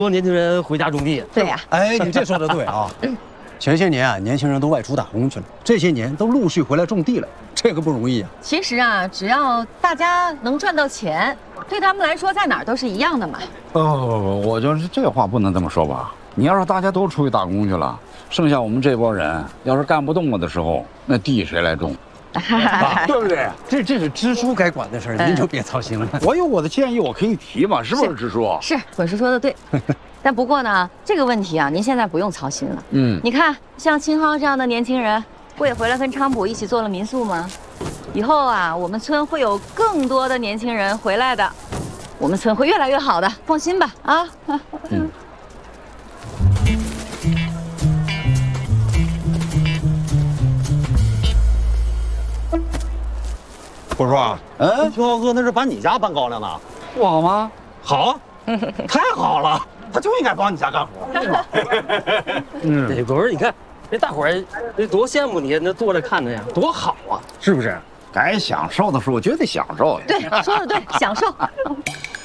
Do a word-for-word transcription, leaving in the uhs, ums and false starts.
多年轻人回家种地。 对呀。 哎，你这说的对啊。前些年啊，年轻人都外出打工去了，这些年都陆续回来种地了，这个不容易啊。 其实啊，只要大家能赚到钱，对他们来说在哪儿都是一样的嘛。 不不不不，我觉得这话不能这么说吧。你要是大家都出去打工去了，剩下我们这波人要是干不动了的时候，那地谁来种？啊、对不对？ 这这是支书该管的事儿，您就别操心了。 我有我的建议，我可以提嘛，是不是支书？ 是，滚叔说的对。但不过呢，这个问题啊，您现在不用操心了。嗯，你看，像青蒿这样的年轻人，不也回来跟昌普一起做了民宿吗？以后啊，我们村会有更多的年轻人回来的，我们村会越来越好的，放心吧。啊。嗯。 我说啊， 嗯， 秋豪哥那是把你家搬高粱呢， 不好吗？ 好，太好了，他就应该帮你家干活。 嗯，对，不是，你看，这大伙儿这多羡慕你，那坐着看着呀，多好啊，是不是？ 该享受的时候就得享受呀。 对，说的对，享受。